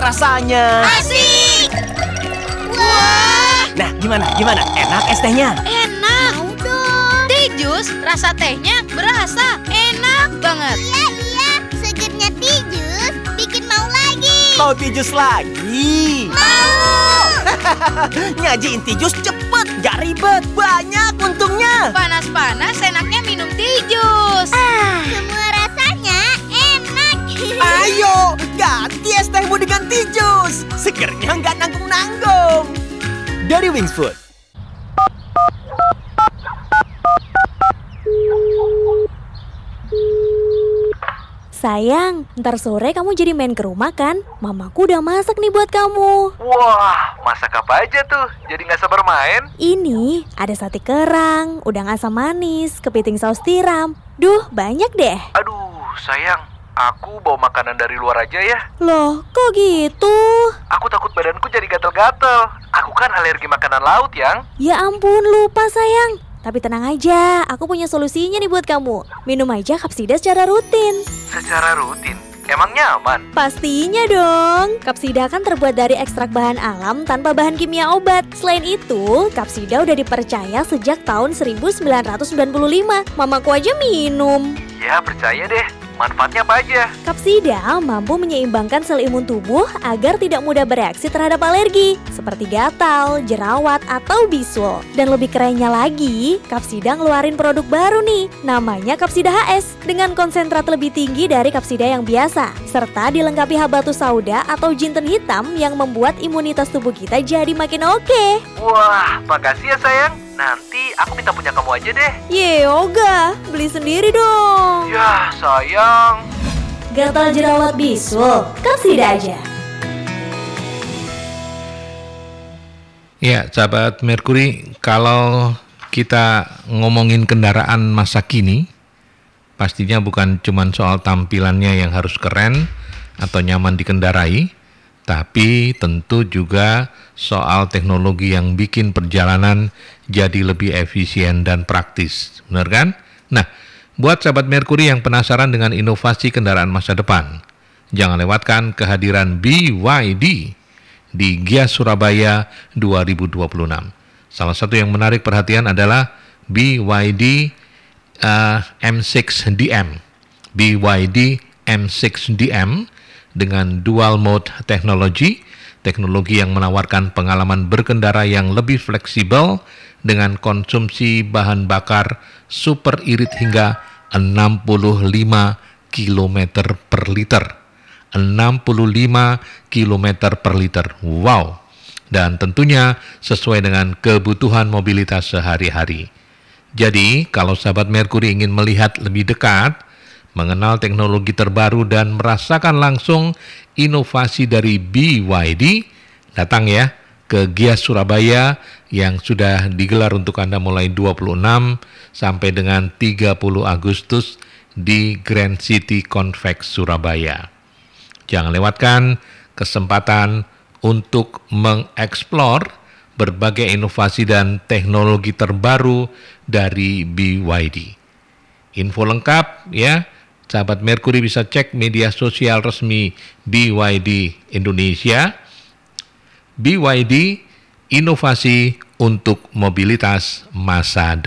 rasanya. Asik! Wah! Nah, gimana? Enak es tehnya? Enak! Mau dong. Teh jus, rasa tehnya berasa. Enak banget. Iya, segernya teh jus bikin mau lagi. Mau tijus lagi? Mau! Nyajiin tijus cepet, gak ribet, banyak untungnya. Panas-panas enaknya minum teh jus. Semua rasanya enak. Ayo, ganti es tehmu dengan tijus. Segernya nggak nanggung-nanggung. Dari Wings Food. Sayang, ntar sore kamu jadi main ke rumah kan? Mamaku udah masak nih buat kamu. Wah, masak apa aja tuh? Jadi nggak sabar main? Ini ada sate kerang, udang asam manis, kepiting saus tiram. Duh, banyak deh. Aduh, sayang. Aku bawa makanan dari luar aja ya. Loh, kok gitu? Aku takut badanku jadi gatel-gatel. Aku kan alergi makanan laut, Yang. Ya ampun, lupa sayang. Tapi tenang aja, aku punya solusinya nih buat kamu. Minum aja Kapsida secara rutin. Secara rutin? Emangnya aman? Pastinya dong. Kapsida kan terbuat dari ekstrak bahan alam tanpa bahan kimia obat. Selain itu, Kapsida udah dipercaya sejak tahun 1995. Mamaku aja minum. Ya, percaya deh. Manfaatnya apa aja? Kapsida mampu menyeimbangkan sel imun tubuh agar tidak mudah bereaksi terhadap alergi, seperti gatal, jerawat, atau bisul. Dan lebih kerennya lagi, Kapsida ngeluarin produk baru nih, namanya Kapsida HS, dengan konsentrat lebih tinggi dari Kapsida yang biasa, serta dilengkapi habatus sauda atau jinten hitam yang membuat imunitas tubuh kita jadi makin oke. Wah, makasih ya sayang. Nanti aku minta punya kamu aja deh. Yoga, beli sendiri dong. Ya, sayang. Gatal jerawat bisul, Kapsida aja. Ya, sahabat Merkuri, kalau kita ngomongin kendaraan masa kini, pastinya bukan cuma soal tampilannya yang harus keren atau nyaman dikendarai, tapi tentu juga soal teknologi yang bikin perjalanan jadi lebih efisien dan praktis. Benar kan? Nah, buat sahabat Merkuri yang penasaran dengan inovasi kendaraan masa depan, jangan lewatkan kehadiran BYD di Gias Surabaya 2026. Salah satu yang menarik perhatian adalah BYD M6DM. BYD M6DM dengan dual mode teknologi yang menawarkan pengalaman berkendara yang lebih fleksibel dengan konsumsi bahan bakar super irit hingga 65 km per liter. 65 km per liter. Wow. Dan tentunya sesuai dengan kebutuhan mobilitas sehari-hari. Jadi, kalau sahabat Merkuri ingin melihat lebih dekat, mengenal teknologi terbaru dan merasakan langsung inovasi dari BYD, datang ya ke Gias Surabaya yang sudah digelar untuk Anda mulai 26 sampai dengan 30 Agustus di Grand City Convex Surabaya. Jangan lewatkan kesempatan untuk mengeksplor berbagai inovasi dan teknologi terbaru dari BYD. Info lengkap ya, sahabat Merkuri bisa cek media sosial resmi BYD Indonesia. BYD, inovasi untuk mobilitas masa depan.